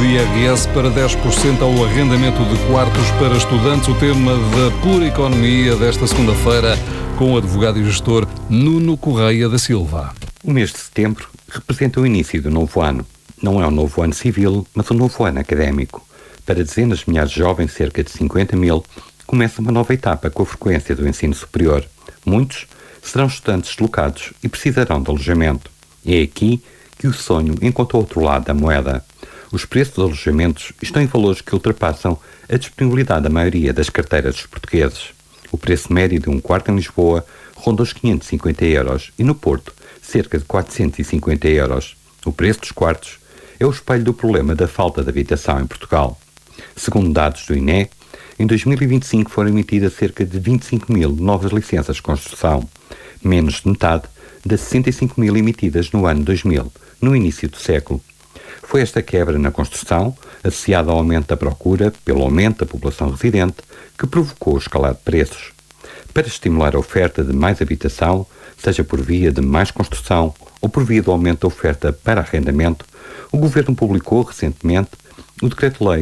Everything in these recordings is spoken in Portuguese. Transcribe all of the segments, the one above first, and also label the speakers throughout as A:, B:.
A: IRS para 10% ao arrendamento de quartos para estudantes. O tema da pura economia desta segunda-feira com o advogado e gestor Nuno Correia da Silva.
B: O mês de setembro representa o início do novo ano. Não é um novo ano civil, mas um novo ano académico. Para dezenas de milhares de jovens, cerca de 50 mil, começa uma nova etapa com a frequência do ensino superior. Muitos serão estudantes deslocados e precisarão de alojamento. É aqui que o sonho encontra o outro lado da moeda. Os preços dos alojamentos estão em valores que ultrapassam a disponibilidade da maioria das carteiras dos portugueses. O preço médio de um quarto em Lisboa ronda os 550 euros e no Porto cerca de 450 euros. O preço dos quartos é o espelho do problema da falta de habitação em Portugal. Segundo dados do INE, em 2025 foram emitidas cerca de 25 mil novas licenças de construção, menos de metade das 65 mil emitidas no ano 2000, no início do século. Foi esta quebra na construção, associada ao aumento da procura pelo aumento da população residente, que provocou o escalar de preços. Para estimular a oferta de mais habitação, seja por via de mais construção ou por via do aumento da oferta para arrendamento, o Governo publicou recentemente o Decreto-Lei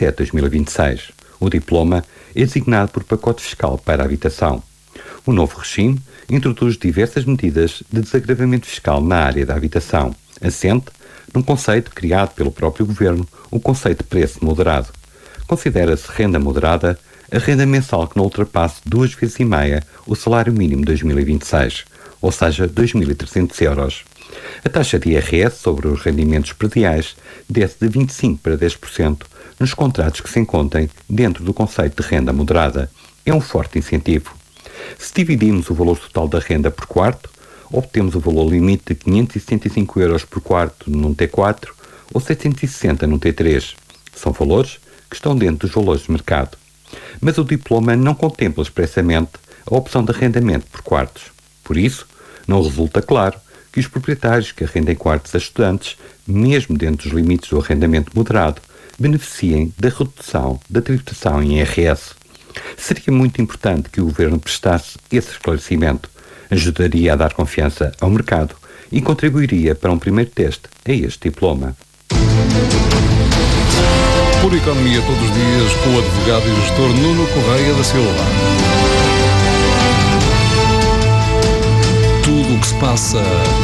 B: 97/2026. O diploma é designado por pacote fiscal para a habitação. O novo regime introduz diversas medidas de desagravamento fiscal na área da habitação, assente num conceito criado pelo próprio Governo, o conceito de preço moderado. Considera-se renda moderada a renda mensal que não ultrapasse 2,5 vezes o salário mínimo de 2026, ou seja, 2.300 euros. A taxa de IRS sobre os rendimentos prediais desce de 25% para 10% nos contratos que se encontrem dentro do conceito de renda moderada. É um forte incentivo. Se dividirmos o valor total da renda por quarto, obtemos o valor limite de 575 euros por quarto num T4 ou 760 num T3. São valores que estão dentro dos valores de mercado. Mas o diploma não contempla expressamente a opção de arrendamento por quartos. Por isso, não resulta claro que os proprietários que arrendem quartos a estudantes, mesmo dentro dos limites do arrendamento moderado, beneficiem da redução da tributação em IRS. Seria muito importante que o Governo prestasse esse esclarecimento. Ajudaria a dar confiança ao mercado e contribuiria para um primeiro teste a este diploma.
A: Por economia todos os dias com o advogado e gestor Nuno Correia da Silva. Tudo o que se passa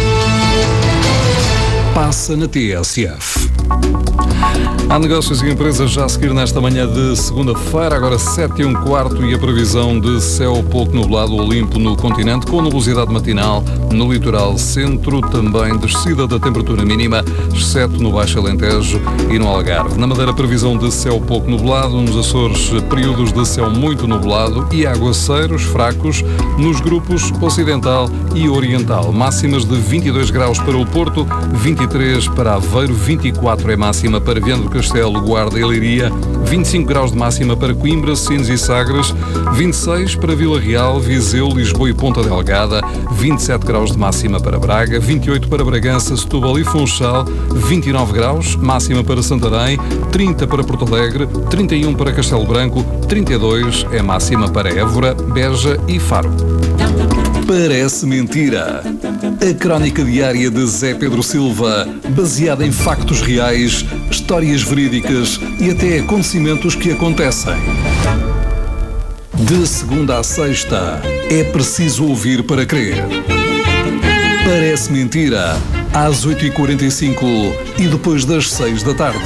A: na TSF. Há negócios e empresas já a seguir nesta manhã de segunda-feira, agora 7h15 e a previsão de céu pouco nublado ou limpo no continente, com nebulosidade matinal no litoral centro, também descida da temperatura mínima, exceto no Baixo Alentejo e no Algarve. Na Madeira, previsão de céu pouco nublado, nos Açores, períodos de céu muito nublado e aguaceiros fracos nos grupos ocidental e oriental. Máximas de 22 graus para o Porto, 23 para Aveiro, 24 é máxima para Viana do Castelo, Guarda e Leiria, 25 graus de máxima para Coimbra, Sines e Sagres, 26 para Vila Real, Viseu, Lisboa e Ponta Delgada, 27 graus de máxima para Braga, 28 para Bragança, Setúbal e Funchal, 29 graus, máxima para Santarém, 30 para Porto Alegre, 31 para Castelo Branco, 32 é máxima para Évora, Beja e Faro. Parece mentira. A crónica diária de Zé Pedro Silva, baseada em factos reais, histórias verídicas e até acontecimentos que acontecem. De segunda a sexta, é preciso ouvir para crer. Parece mentira, às 8h45 e depois das 6 da tarde.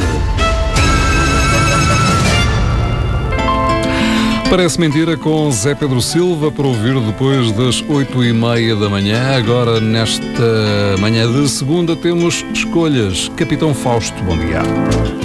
A: Parece mentira com Zé Pedro Silva para ouvir depois das 8h30 da manhã. Agora, nesta manhã de segunda, temos escolhas. Capitão Fausto, bom dia.